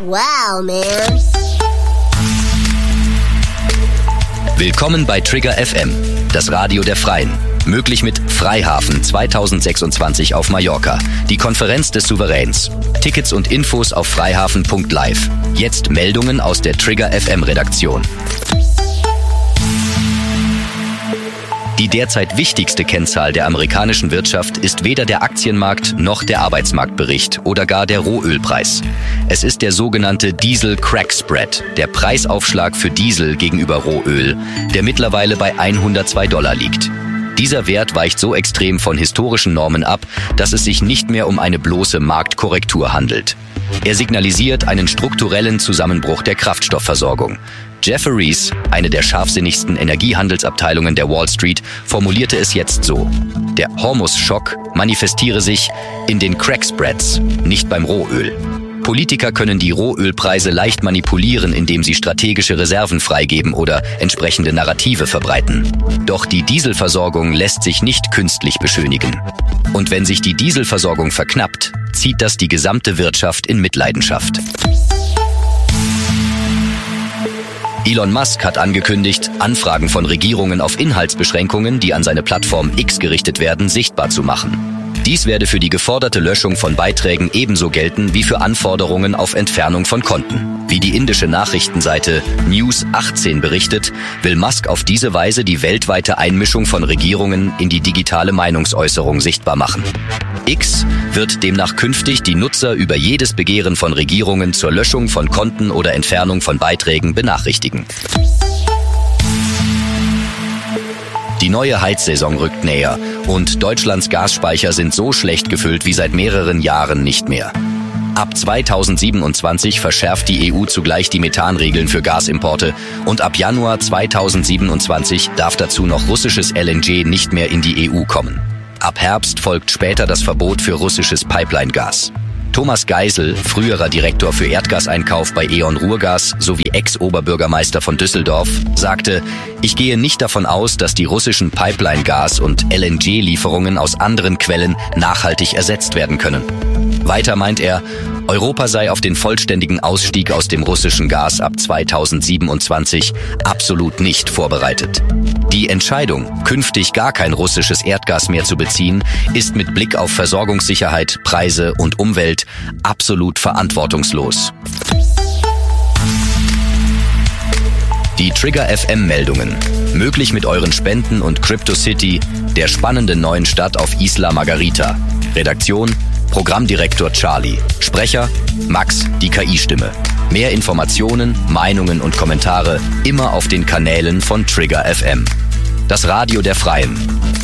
Wow, man. Willkommen bei Trigger FM, das Radio der Freien. Möglich mit Freihafen 2026 auf Mallorca, die Konferenz des Souveräns. Tickets und Infos auf freihafen.live. Jetzt Meldungen aus der Trigger FM Redaktion. Die derzeit wichtigste Kennzahl der amerikanischen Wirtschaft ist weder der Aktienmarkt noch der Arbeitsmarktbericht oder gar der Rohölpreis. Es ist der sogenannte Diesel Crack Spread, der Preisaufschlag für Diesel gegenüber Rohöl, der mittlerweile bei $102 liegt. Dieser Wert weicht so extrem von historischen Normen ab, dass es sich nicht mehr um eine bloße Marktkorrektur handelt. Er signalisiert einen strukturellen Zusammenbruch der Kraftstoffversorgung. Jefferies, eine der scharfsinnigsten Energiehandelsabteilungen der Wall Street, formulierte es jetzt so: Der Hormuz-Schock manifestiere sich in den Crack-Spreads, nicht beim Rohöl. Politiker können die Rohölpreise leicht manipulieren, indem sie strategische Reserven freigeben oder entsprechende Narrative verbreiten. Doch die Dieselversorgung lässt sich nicht künstlich beschönigen. Und wenn sich die Dieselversorgung verknappt, zieht das die gesamte Wirtschaft in Mitleidenschaft. Elon Musk hat angekündigt, Anfragen von Regierungen auf Inhaltsbeschränkungen, die an seine Plattform X gerichtet werden, sichtbar zu machen. Dies werde für die geforderte Löschung von Beiträgen ebenso gelten wie für Anforderungen auf Entfernung von Konten. Wie die indische Nachrichtenseite News 18 berichtet, will Musk auf diese Weise die weltweite Einmischung von Regierungen in die digitale Meinungsäußerung sichtbar machen. X wird demnach künftig die Nutzer über jedes Begehren von Regierungen zur Löschung von Konten oder Entfernung von Beiträgen benachrichtigen. Die neue Heizsaison rückt näher und Deutschlands Gasspeicher sind so schlecht gefüllt wie seit mehreren Jahren nicht mehr. Ab 2027 verschärft die EU zugleich die Methanregeln für Gasimporte und ab Januar 2027 darf dazu noch russisches LNG nicht mehr in die EU kommen. Ab Herbst folgt später das Verbot für russisches Pipeline-Gas. Thomas Geisel, früherer Direktor für Erdgaseinkauf bei E.ON Ruhrgas sowie Ex-Oberbürgermeister von Düsseldorf, sagte: Ich gehe nicht davon aus, dass die russischen Pipeline-Gas- und LNG-Lieferungen aus anderen Quellen nachhaltig ersetzt werden können. Weiter meint er, Europa sei auf den vollständigen Ausstieg aus dem russischen Gas ab 2027 absolut nicht vorbereitet. Die Entscheidung, künftig gar kein russisches Erdgas mehr zu beziehen, ist mit Blick auf Versorgungssicherheit, Preise und Umwelt absolut verantwortungslos. Die Trigger FM Meldungen. Möglich mit euren Spenden und CryptoCity, der spannenden neuen Stadt auf Isla Margarita. Redaktion: Programmdirektor Charlie. Sprecher: Max, die KI-Stimme. Mehr Informationen, Meinungen und Kommentare immer auf den Kanälen von Trigger FM. Das Radio der Freien.